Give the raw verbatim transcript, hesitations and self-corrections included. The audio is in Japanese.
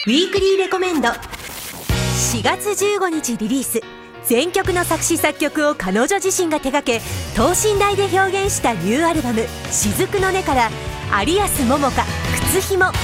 ウィークリーレコメンド。 しがつじゅうごにちリリース、全曲の作詞作曲を彼女自身が手掛け等身大で表現したニューアルバム「雫の音」から有安桃香「靴ひも」。